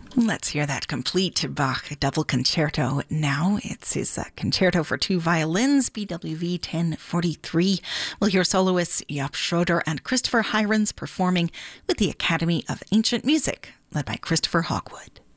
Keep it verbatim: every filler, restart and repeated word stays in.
Let's hear that complete Bach double concerto now. It's his uh, concerto for two violins, B W V ten forty-three. We'll hear soloists Jaap Schroeder and Christopher Hirons performing with the Academy of Ancient Music, led by Christopher Hawkwood.